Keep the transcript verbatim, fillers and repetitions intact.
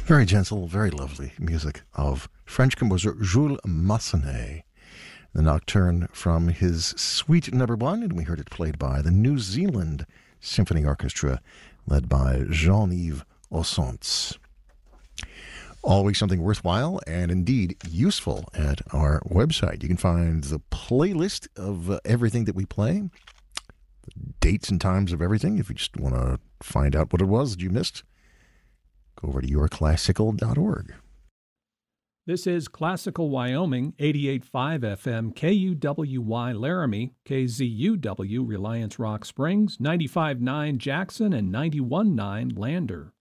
Very gentle, very lovely music of French composer Jules Massenet. The Nocturne from his Suite Number One, and we heard it played by the New Zealand Symphony Orchestra, led by Jean-Yves Ossonce. Always something worthwhile and indeed useful at our website. You can find the playlist of uh, everything that we play, the dates and times of everything. If you just want to find out what it was that you missed, go over to your classical dot org. This is Classical Wyoming, eighty-eight point five F M, K U W Y Laramie, K Z U W Reliance Rock Springs, ninety-five point nine Jackson, and ninety-one point nine Lander.